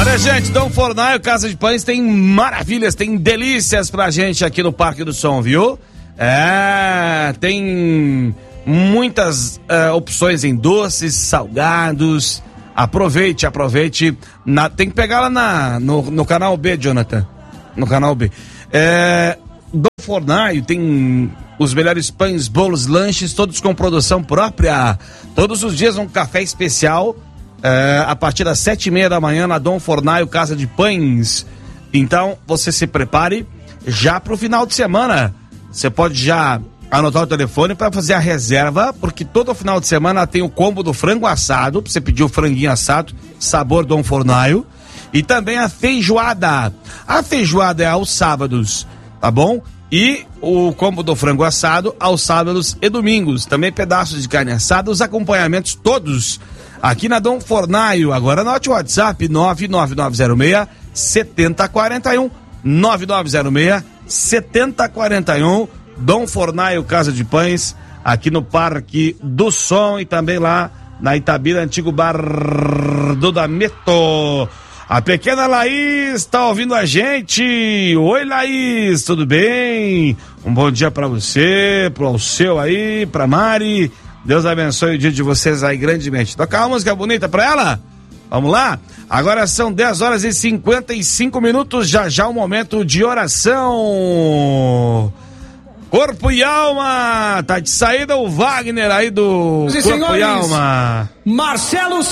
Olha, gente, Dom Fornaio Casa de Pães tem maravilhas, tem delícias pra gente aqui no Parque do Som, viu? Tem muitas opções em doces, salgados. Aproveite. Tem que pegar lá no canal B, Jonathan. No canal B. Dom Fornaio tem os melhores pães, bolos, lanches, todos com produção própria. Todos os dias um café especial. A partir das 7:30 da manhã na Dom Fornaio Casa de Pães. Então você se prepare já pro final de semana. Você pode já anotar o telefone para fazer a reserva, porque todo final de semana tem o combo do frango assado, pra você pedir o franguinho assado, sabor Dom Fornaio, e também a feijoada. A feijoada é aos sábados, tá bom? E o combo do frango assado aos sábados e domingos. Também pedaços de carne assada, os acompanhamentos todos aqui na Dom Fornaio. Agora anote o WhatsApp 99906-7041. 9906-7041. Dom Fornaio Casa de Pães, aqui no Parque do Som e também lá na Itabira, antigo bar do Dameto. A pequena Laís tá ouvindo a gente. Oi, Laís, tudo bem? Um bom dia pra você, pro Alceu aí, pra Mari. Deus abençoe o dia de vocês aí grandemente. Toca uma música bonita pra ela? Vamos lá? Agora são 10h55, já o momento de oração. Corpo e Alma, tá de saída o Wagner aí do Corpo e Alma. Marcelo